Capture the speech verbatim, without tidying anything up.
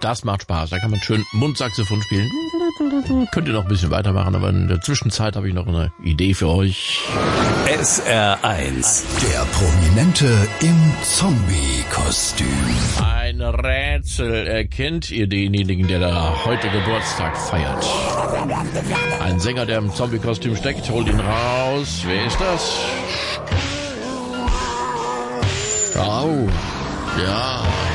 Das macht Spaß. Da kann man schön Mundsaxophon spielen. Könnt ihr noch ein bisschen weitermachen, aber in der Zwischenzeit habe ich noch eine Idee für euch. S R eins. Der Prominente im Zombie-Kostüm. Ein Rätsel. Erkennt ihr denjenigen, der da heute Geburtstag feiert? Ein Sänger, der im Zombie-Kostüm steckt. Holt ihn raus. Wer ist das? Oh, ja.